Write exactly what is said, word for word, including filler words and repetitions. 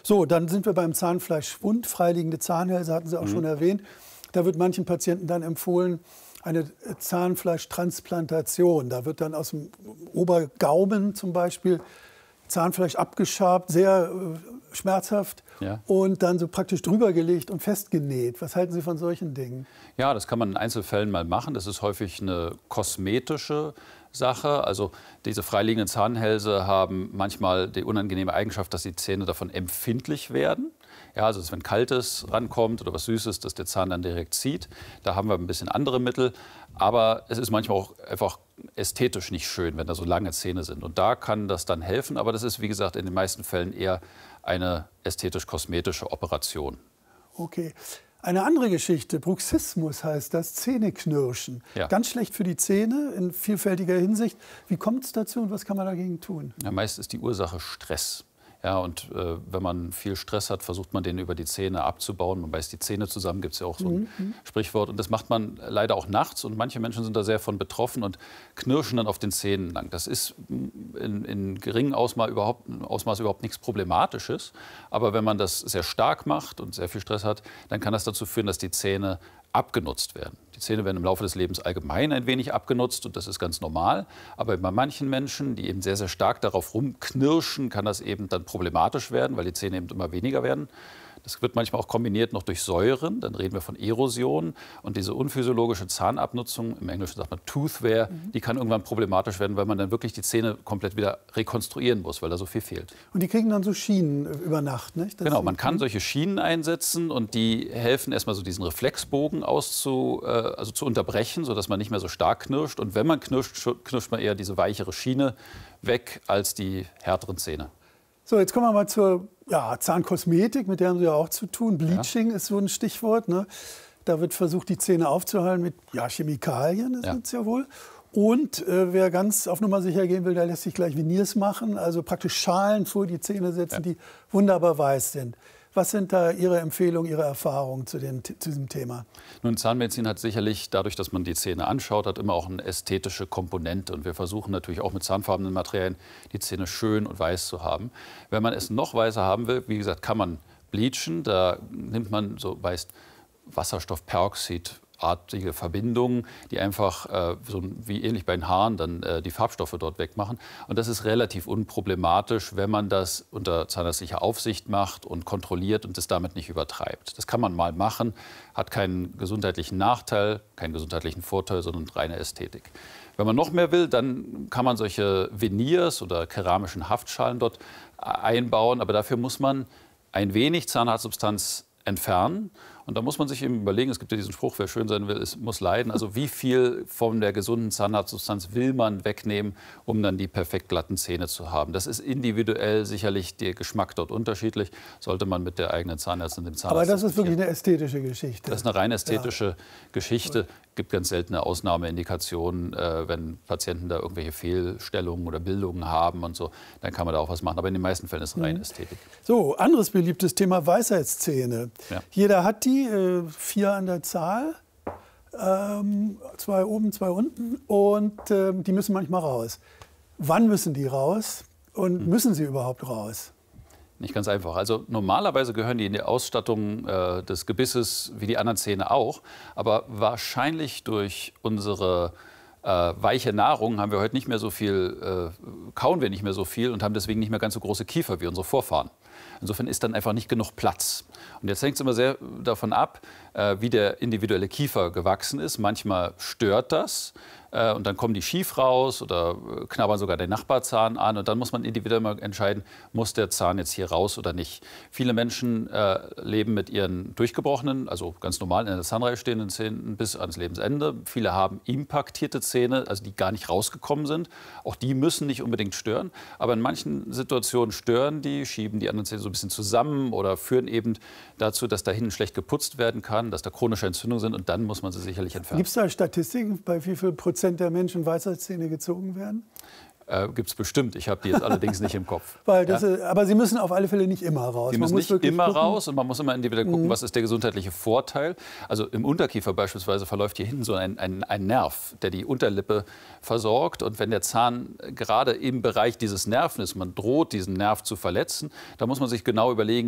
So, dann sind wir beim Zahnfleischschwund. Freiliegende Zahnhälse hatten Sie auch mhm. schon erwähnt. Da wird manchen Patienten dann empfohlen, eine Zahnfleischtransplantation. Da wird dann aus dem Obergaumen zum Beispiel Zahnfleisch abgeschabt, sehr äh, schmerzhaft, ja. und dann so praktisch drüber gelegt und festgenäht. Was halten Sie von solchen Dingen? Ja, das kann man in Einzelfällen mal machen. Das ist häufig eine kosmetische Sache. Also diese freiliegenden Zahnhälse haben manchmal die unangenehme Eigenschaft, dass die Zähne davon empfindlich werden. Ja, also wenn Kaltes rankommt oder was Süßes, dass der Zahn dann direkt zieht. Da haben wir ein bisschen andere Mittel. Aber es ist manchmal auch einfach ästhetisch nicht schön, wenn da so lange Zähne sind. Und da kann das dann helfen. Aber das ist, wie gesagt, in den meisten Fällen eher eine ästhetisch-kosmetische Operation. Okay. Eine andere Geschichte, Bruxismus heißt das, Zähneknirschen. Ja. Ganz schlecht für die Zähne in vielfältiger Hinsicht. Wie kommt es dazu und was kann man dagegen tun? Ja, meist ist die Ursache Stress. Ja, und äh, wenn man viel Stress hat, versucht man den über die Zähne abzubauen. Man beißt die Zähne zusammen, gibt es ja auch so ein mhm. Sprichwort. Und das macht man leider auch nachts. Und manche Menschen sind da sehr von betroffen und knirschen dann auf den Zähnen lang. Das ist in, in geringem Ausmaß überhaupt, Ausmaß überhaupt nichts Problematisches. Aber wenn man das sehr stark macht und sehr viel Stress hat, dann kann das dazu führen, dass die Zähne abgenutzt werden. Die Zähne werden im Laufe des Lebens allgemein ein wenig abgenutzt und das ist ganz normal. Aber bei manchen Menschen, die eben sehr, sehr stark darauf rumknirschen, kann das eben dann problematisch werden, weil die Zähne eben immer weniger werden. Das wird manchmal auch kombiniert noch durch Säuren, dann reden wir von Erosion. Und diese unphysiologische Zahnabnutzung, im Englischen sagt man Tooth Wear, mhm. die kann irgendwann problematisch werden, weil man dann wirklich die Zähne komplett wieder rekonstruieren muss, weil da so viel fehlt. Und die kriegen dann so Schienen über Nacht, nicht? Das genau, man kann solche Schienen einsetzen und die helfen erstmal so diesen Reflexbogen auszu, äh, also zu unterbrechen, sodass man nicht mehr so stark knirscht. Und wenn man knirscht, knirscht man eher diese weichere Schiene weg als die härteren Zähne. So, jetzt kommen wir mal zur ja, Zahnkosmetik, mit der haben Sie ja auch zu tun. Bleaching ja. ist so ein Stichwort. Ne? Da wird versucht, die Zähne aufzuheilen mit ja, Chemikalien, das ja. ist ja wohl. Und äh, wer ganz auf Nummer sicher gehen will, der lässt sich gleich Veneers machen, also praktisch Schalen vor die Zähne setzen, ja. die wunderbar weiß sind. Was sind da Ihre Empfehlungen, Ihre Erfahrungen zu, dem, zu diesem Thema? Nun, Zahnmedizin hat sicherlich, dadurch, dass man die Zähne anschaut, hat immer auch eine ästhetische Komponente. Und wir versuchen natürlich auch mit zahnfarbenen Materialien die Zähne schön und weiß zu haben. Wenn man es noch weißer haben will, wie gesagt, kann man bleachen. Da nimmt man so weiß Wasserstoffperoxid artige Verbindungen, die einfach äh, so wie ähnlich bei den Haaren dann äh, die Farbstoffe dort wegmachen. Und das ist relativ unproblematisch, wenn man das unter zahnärztlicher Aufsicht macht und kontrolliert und es damit nicht übertreibt. Das kann man mal machen, hat keinen gesundheitlichen Nachteil, keinen gesundheitlichen Vorteil, sondern reine Ästhetik. Wenn man noch mehr will, dann kann man solche Veneers oder keramischen Haftschalen dort einbauen, aber dafür muss man ein wenig Zahnarztsubstanz entfernen. Und da muss man sich eben überlegen, es gibt ja diesen Spruch, wer schön sein will, es muss leiden. Also wie viel von der gesunden Zahnarztsubstanz will man wegnehmen, um dann die perfekt glatten Zähne zu haben. Das ist individuell sicherlich der Geschmack dort unterschiedlich. Sollte man mit der eigenen Zahnärztin, dem Zahnarzt. Aber das ist wirklich eine ästhetische Geschichte. Das ist eine rein ästhetische ja. Geschichte. Es gibt ganz seltene Ausnahmeindikationen, äh, wenn Patienten da irgendwelche Fehlstellungen oder Bildungen haben und so, dann kann man da auch was machen. Aber in den meisten Fällen ist es rein mhm. Ästhetik. So, anderes beliebtes Thema, Weisheitszähne. Ja. Jeder hat die, äh, vier an der Zahl, ähm, zwei oben, zwei unten und äh, die müssen manchmal raus. Wann müssen die raus und mhm. müssen sie überhaupt raus? Nicht ganz einfach. Also normalerweise gehören die in die Ausstattung äh, des Gebisses wie die anderen Zähne auch. Aber wahrscheinlich durch unsere äh, weiche Nahrung haben wir heute nicht mehr so viel, äh, kauen wir nicht mehr so viel und haben deswegen nicht mehr ganz so große Kiefer wie unsere Vorfahren. Insofern ist dann einfach nicht genug Platz. Und jetzt hängt es immer sehr davon ab, äh, wie der individuelle Kiefer gewachsen ist. Manchmal stört das. Äh, und dann kommen die schief raus oder äh, knabbern sogar den Nachbarzahn an. Und dann muss man individuell mal entscheiden, muss der Zahn jetzt hier raus oder nicht. Viele Menschen äh, leben mit ihren durchgebrochenen, also ganz normal in der Zahnreihe stehenden Zähnen bis ans Lebensende. Viele haben impaktierte Zähne, also die gar nicht rausgekommen sind. Auch die müssen nicht unbedingt stören. Aber in manchen Situationen stören die, schieben die anderen Zähne so ein bisschen zusammen oder führen eben dazu, dass da hinten schlecht geputzt werden kann, dass da chronische Entzündungen sind. Und dann muss man sie sicherlich entfernen. Gibt es da Statistiken, bei wie viel Prozent der Menschen Weisheitszähne gezogen werden? Äh, Gibt es bestimmt. Ich habe die jetzt allerdings nicht im Kopf. Weil das, ja? Aber sie müssen auf alle Fälle nicht immer raus. Sie müssen nicht immer gucken. raus und man muss immer individuell gucken, mhm. was ist der gesundheitliche Vorteil. Also im Unterkiefer beispielsweise verläuft hier hinten so ein, ein, ein Nerv, der die Unterlippe versorgt. Und wenn der Zahn gerade im Bereich dieses Nerven ist, man droht, diesen Nerv zu verletzen, da muss man sich genau überlegen,